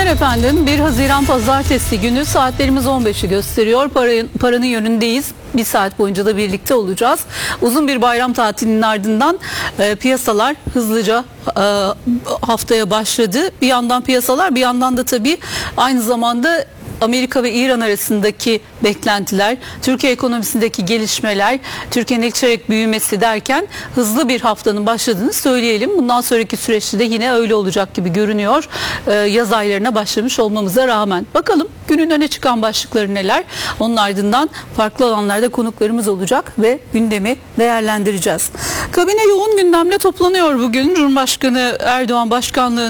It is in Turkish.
Günaydın efendim. 1 Haziran Pazartesi günü saatlerimiz 15'i gösteriyor. Paranın yönündeyiz. Bir saat boyunca da birlikte olacağız. Uzun bir bayram tatilinin ardından piyasalar hızlıca haftaya başladı. Bir yandan piyasalar, bir yandan da tabii aynı zamanda Amerika ve İran arasındaki beklentiler, Türkiye ekonomisindeki gelişmeler, Türkiye'nin ilk çeyrek büyümesi derken hızlı bir haftanın başladığını söyleyelim. Bundan sonraki süreçte de yine öyle olacak gibi görünüyor. Yaz aylarına başlamış olmamıza rağmen. Bakalım günün öne çıkan başlıkları neler? Onun ardından farklı alanlarda konuklarımız olacak ve gündemi değerlendireceğiz. Kabine yoğun gündemle toplanıyor bugün. Cumhurbaşkanı Erdoğan başkanlığı